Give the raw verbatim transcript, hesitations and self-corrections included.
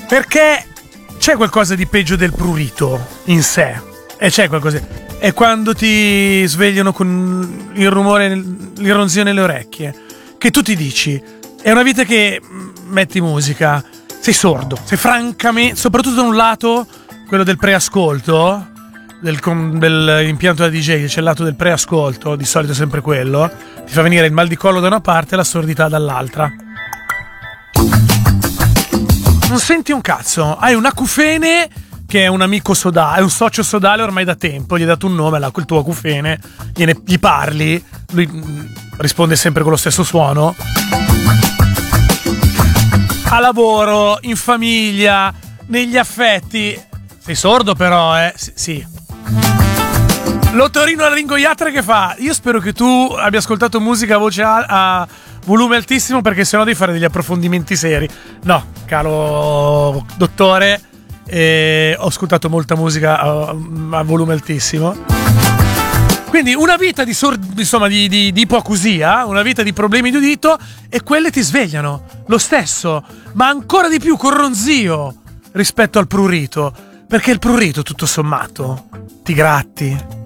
Perché c'è qualcosa di peggio del prurito in sé. E c'è qualcosa. È quando ti svegliano con il rumore, il ronzio nelle orecchie. Che tu ti dici, è una vita che metti musica, sei sordo. Sei francamente, soprattutto da un lato, quello del preascolto, del, dell'impianto da D J, c'è il lato del preascolto, di solito è sempre quello, ti fa venire il mal di collo da una parte e la sordità dall'altra. Non senti un cazzo, hai un acufene che è un amico sodale, è un socio sodale ormai da tempo, gli hai dato un nome, il tuo acufene, gliene, gli parli, lui risponde sempre con lo stesso suono. A lavoro, in famiglia, negli affetti. Sei sordo però, eh? S- sì. L'otorino laringoiatra che fa? Io spero che tu abbia ascoltato musica a voce a, a volume altissimo, perché sennò devi fare degli approfondimenti seri. No, caro dottore, eh, ho ascoltato molta musica a, a volume altissimo. Quindi una vita di, sord- insomma, di, di, di ipoacusia, una vita di problemi di udito, e quelle ti svegliano lo stesso, ma ancora di più con ronzio rispetto al prurito, perché il prurito tutto sommato ti gratti,